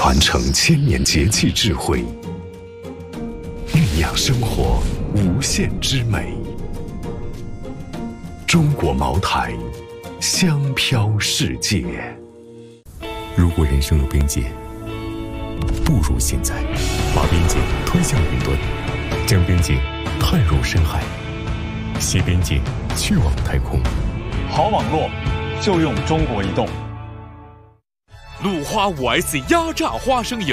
传承千年节气智慧，酝酿生活无限之美。中国茅台，香飘世界。 如果人生有边界，不如现在把边界推向云端，将边界探入深海，携边界去往太空。 好网络就用中国移动。 鲁花5S压榨花生油。